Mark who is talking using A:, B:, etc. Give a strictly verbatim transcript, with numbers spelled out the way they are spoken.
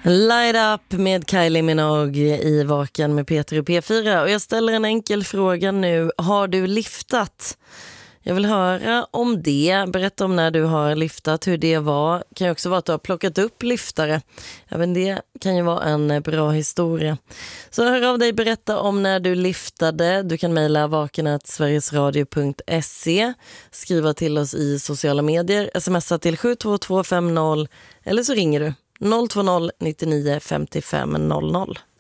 A: Light Up med Kylie Minogue i Vaken med Peter och P fyra. Och jag ställer en enkel fråga nu. Har du liftat? Jag vill höra om det. Berätta om när du har liftat, hur det var. Kan ju också vara att du har plockat upp liftare. Även det kan ju vara en bra historia. Så hör av dig, berätta om när du liftade. Du kan mejla vaken at sverigesradio punkt se. Skriva till oss i sociala medier. Smsa till sju två två fem noll. Eller så ringer du noll två noll nittionio femtiofem noll noll.